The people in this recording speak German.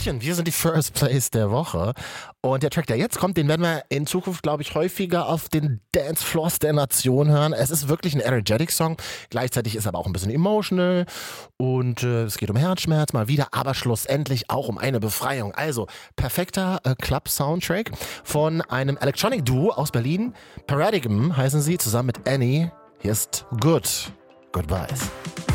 Hallöchen, wir sind die First Place der Woche. Und der Track, der jetzt kommt, den werden wir in Zukunft, glaube ich, häufiger auf den Dancefloors der Nation hören. Es ist wirklich ein Energetic-Song. Gleichzeitig ist aber auch ein bisschen emotional. Und es geht um Herzschmerz mal wieder, aber schlussendlich auch um eine Befreiung. Also, perfekter Club-Soundtrack von einem Electronic-Duo aus Berlin. Paradigm heißen sie, zusammen mit Annie. Hier ist Good. Goodbyes.